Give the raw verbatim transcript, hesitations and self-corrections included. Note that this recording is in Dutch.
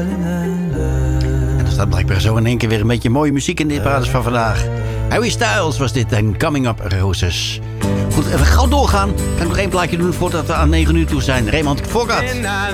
En er staat blijkbaar zo in één keer weer een beetje mooie muziek in de parades van vandaag. Harry Styles was dit en Coming Up Roses. Goed, even gauw doorgaan. Kan ik nog één plaatje doen voordat we aan negen uur toe zijn. Raymond Fogat.